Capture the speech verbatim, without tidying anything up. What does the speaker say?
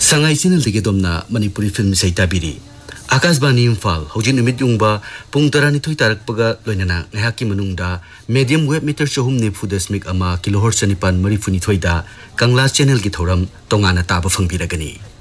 Sangai channel digi domna Manipuri film sei tabiri. Akasbani Imphal hojin numit yungba pung taranithoi tarakpaga loinana ngahaki manungda medium wave meter chahum nifu dasmik ama kilohertz nipan marifuni thoida Kangla channel gi thoram tongana taba fangbiragani.